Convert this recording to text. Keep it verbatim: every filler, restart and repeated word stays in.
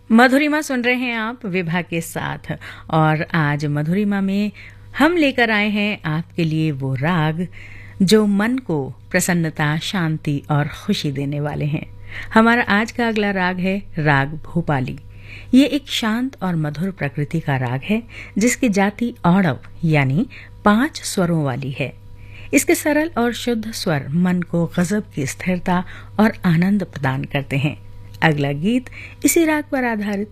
मधुरिमा सुन रहे हैं आप विभा के साथ। और आज मधुरिमा में हम लेकर आए हैं आपके लिए वो राग जो मन को प्रसन्नता, शांति और खुशी देने वाले हैं। हमारा आज का अगला राग है राग भूपाली। ये एक शांत और मधुर प्रकृति का राग है जिसकी जाति औड़व यानी पांच स्वरों वाली है। इसके सरल और शुद्ध स्वर मन को गजब की स्थिरता और आनंद प्रदान करते हैं। अगला गीत इसी राग पर आधारित